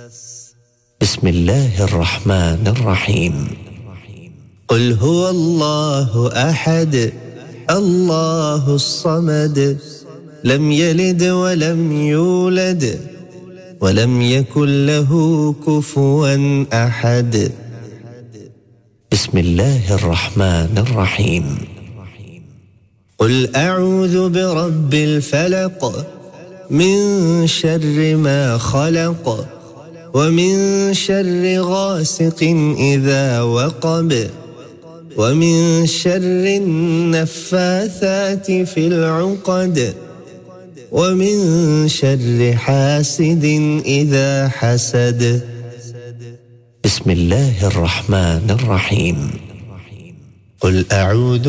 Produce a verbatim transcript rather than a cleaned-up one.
بسم الله الرحمن الرحيم. قل هو الله أحد الله الصمد لم يلد ولم يولد ولم يكن له كفوا أحد. بسم الله الرحمن الرحيم. قل أعوذ برب الفلق من شر ما خلق ومن شر غاسق إذا وقب ومن شر النفاثات في العقد ومن شر حاسد إذا حسد. بسم الله الرحمن الرحيم. قل أعوذ